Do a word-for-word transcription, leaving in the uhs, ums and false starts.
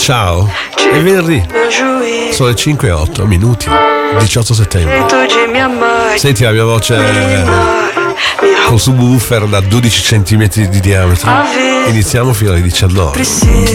Ciao, è venerdì, sono le cinque e otto minuti, diciotto settembre. Senti la mia voce col subwoofer da dodici centimetri di diametro. Iniziamo fino alle diciannove.